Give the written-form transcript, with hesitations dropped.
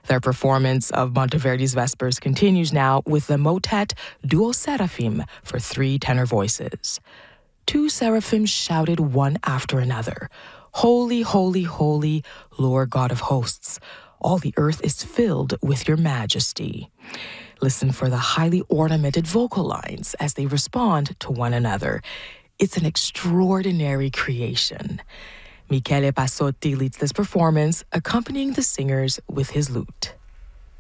Their performance of Monteverdi's Vespers continues now with the motet Duo Seraphim for 3 tenor voices. 2 seraphims shouted one after another, "Holy, holy, holy, Lord God of hosts, all the earth is filled with your majesty." Listen for the highly ornamented vocal lines as they respond to one another. It's an extraordinary creation. Michele Passotti leads this performance, accompanying the singers with his lute.